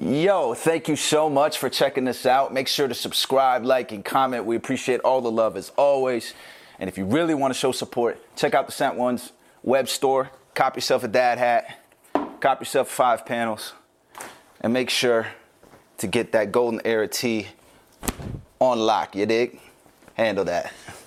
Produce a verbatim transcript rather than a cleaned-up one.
Yo, thank you so much for checking this out. Make sure to subscribe, like, and comment. We appreciate all the love as always. And if you really want to show support, check out the Scent Ones web store. Cop yourself a dad hat. Cop yourself five panels. And make sure to get that Golden Era tee on lock, you dig? Handle that.